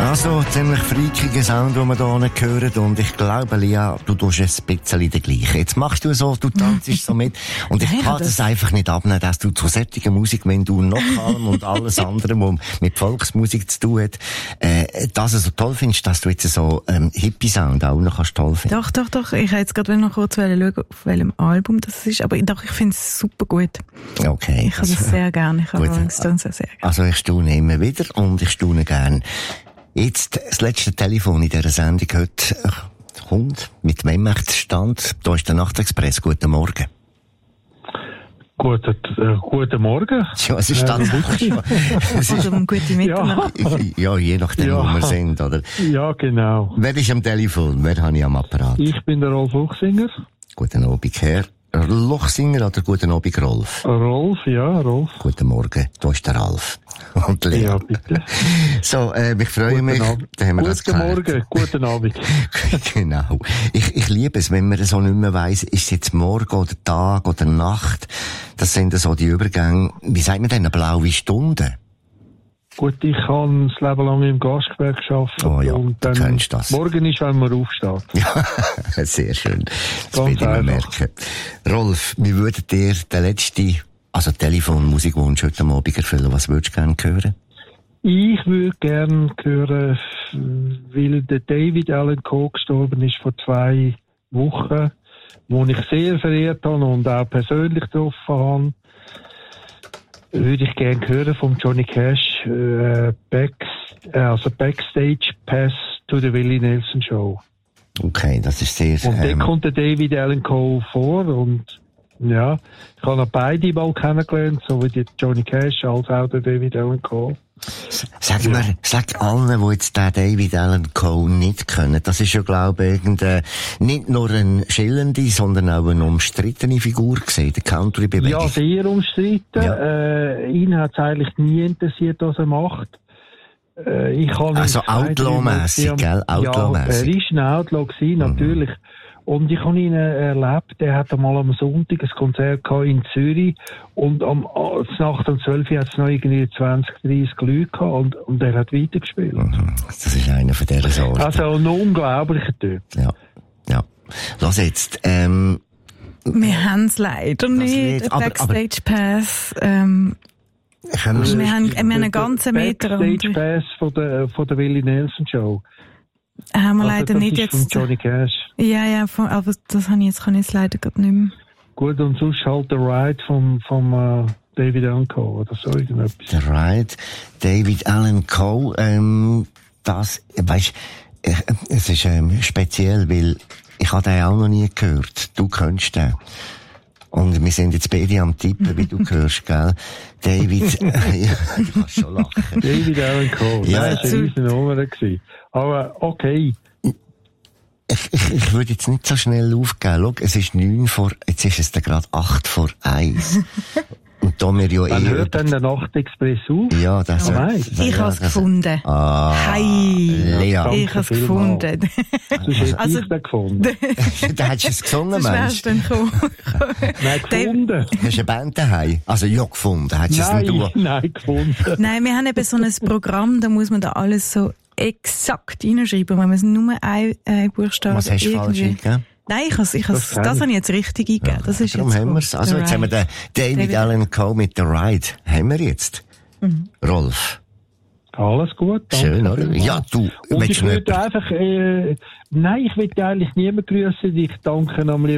Also, ziemlich freakiger Sound, den wir hier hören. Und ich glaube, Lia, du tust ein bisschen den gleichen. Jetzt machst du so, du tanzt so mit. Und ich kann das einfach nicht abnehmen, dass du zu solcher Musik, wenn du noch Kalm und alles andere, was mit Volksmusik zu tun hat, das so toll findest, dass du jetzt so Hippie-Sound auch noch toll findest. Doch. Ich habe jetzt gerade noch kurz schauen, auf welchem Album das ist. Aber doch, ich finde es super gut. Okay. Ich habe das sehr gerne. Ich habe Rolling Stones sehr gerne. Also ich staune immer wieder und ich staune gerne. Jetzt das letzte Telefon in dieser Sendung heute kommt. Mit wem macht es Stand? Da ist der Nachtexpress. Guten Morgen. Guten Morgen. Ja, es ist Stand wirklich. Also eine gute Mitternacht. Ja, je nachdem, wo wir sind, oder? Ja, genau. Wer ist am Telefon? Wer habe ich am Apparat? Ich bin der Rolf Luchsinger. Guten Abend, Herr Luchsinger, oder guten Abend, Rolf? Rolf. Guten Morgen, da ist der Ralf. Und Lea. Ja, bitte. So, ich freue mich. Da haben wir das geklärt. Morgen, guten Abend. Genau. Ich liebe es, wenn man so nicht mehr weiss, ist es jetzt Morgen oder Tag oder Nacht. Das sind so die Übergänge, wie sagt man denn, eine blaue Stunde? Gut, ich habe das Leben lang im Gastgewerbe gearbeitet. Oh ja, und dann du kennst das. Morgen ist, wenn man aufsteht. Ja, sehr schön. Das Ganz will ich mir merken. Rolf, wie würdet ihr den letzten, also Telefonmusikwunsch heute Abend erfüllen? Was würdest du gerne hören? Ich würde gerne hören, weil der David Allan Coe gestorben ist vor 2 Wochen, wo ich sehr verehrt habe und auch persönlich getroffen habe. Würde ich gerne hören von Johnny Cash, Backstage Pass to the Willie Nelson Show. Okay, das ist sehr... Und dann kommt der David Allan Coe vor und ja, ich habe noch beide mal kennengelernt, so wie Johnny Cash als auch der David Allan Coe. Sag allen, die jetzt den David Allan Coe nicht kennen, das ist ja, glaube ich, nicht nur eine schillernde, sondern auch eine umstrittene Figur gewesen, der Country-Bewegung. Ja, sehr umstritten. Ja. Ihn hat es eigentlich nie interessiert, was er macht. Also Outlaw-mässig, gell? Outlaw-mässig. Ja, er ist ein Outlaw gewesen, natürlich. Und ich habe ihn erlebt, er hat einmal am Sonntag ein Konzert gehabt in Zürich und Nacht um 12 Uhr hat es noch irgendwie 20, 30 Leute gehabt und er hat weitergespielt. Das ist einer von dieser Sorte. Also ein unglaublicher Typ. Ja. Lass jetzt, wir haben es leider nicht, Backstage Pass. Wir haben einen ganzen Meter. Backstage Pass von der Willie Nelson Show. Haben wir leider nicht jetzt. Von Johnny Cash. Ja, aber das kann ich jetzt leider gerade nicht mehr. Gut, und sonst halt der Ride vom David Allan Coe oder so irgendetwas. Der Ride, David Allan Coe, das, weisst, es ist speziell, weil ich habe den auch noch nie gehört. Du kennst den. Und wir sind jetzt beide am Tippen, wie du hörst, gell? David, ja, du kannst schon lachen. David Allan Coe, ja, das war eine riesen Nummer gewesen. Aber okay. Ich würde jetzt nicht so schnell aufgeben. Schau, es ist 9 vor, jetzt ist es dann gerade 8 vor 1. Und da wir ja Dann hört dann der Nachtexpress auf? Ja, das ich habe es gefunden. Hi, Lea. Ich habe es gefunden. Du hast es gefunden. Da hättest du es gesungen, Mensch. Dann Nein, gefunden. Hast du eine Band daheim? Also ja, gefunden. Nein, gefunden. Nein, wir haben eben so ein Programm, da muss man da alles so exakt reinschreiben. Wenn man es nur ein Buchstaben... Was hast du falsch eingegeben? Nein, das habe ich jetzt richtig eingegeben. Ja, das ist darum jetzt haben wir es. Also jetzt haben wir den David Allan Coe mit der Ride. Haben wir jetzt. Rolf. Alles gut. Schön, oder? Ja, du. Und ich würde einfach, nein, ich will eigentlich niemanden grüßen. Ich danke am lieben